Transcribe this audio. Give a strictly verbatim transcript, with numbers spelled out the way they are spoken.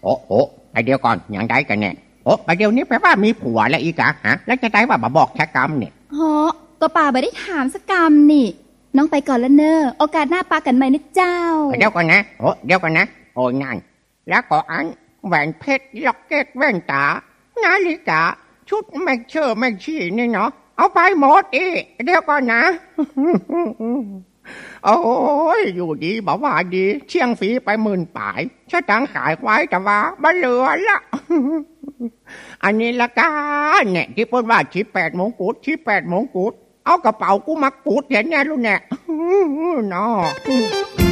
โอ้โอ้ไปเดียวก่อนอย่างไรกันเนี่ยโอ้ไปเดียวนี้แปลว่ามีผัวแล้วอีกอะฮะแล้วจะได้ว่ามาบอกชะกรรมเนี่ยฮะก็ป่าไม่ได้ถามสักกรรมนี่น้องไปก่อนแล้วเนอะโอกาสหน้าปากันใหม่นะเจ้าเดี๋ยวก่อนนะโอ้เดี๋ยวก่อนนะโอ้นั่นแล้วก็อันแหวนเพชรล็อกเก็ตแว่นตานาฬิกาชุดแม็กเชอร์แม็กชี่นี่เนาะเอาไปหมดอีเดี๋ยวก่อนนะโอ้ยอยู่ดีบอกว่าดีเชียงฝีไปหมื่นป่ายชะตังขายไว้แต่ว่าบ้าเหลือละอันนี้ละกันเนี่ยที่พูดว่าชี้แปดมงกุฎชี้แปดมงกุฎเอากระเป๋ากูมากูดเห็นไงลูกเนี่ยเนาะ